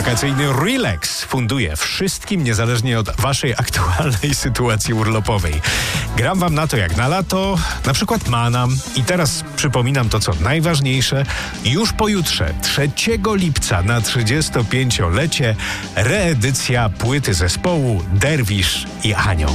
Wakacyjny Relax funduje wszystkim, niezależnie od waszej aktualnej sytuacji urlopowej. Gram wam na to jak na lato, na przykład Manam. I teraz przypominam to, co najważniejsze. Już pojutrze, 3 lipca na 35-lecie reedycja płyty zespołu Derwisz i Anioł.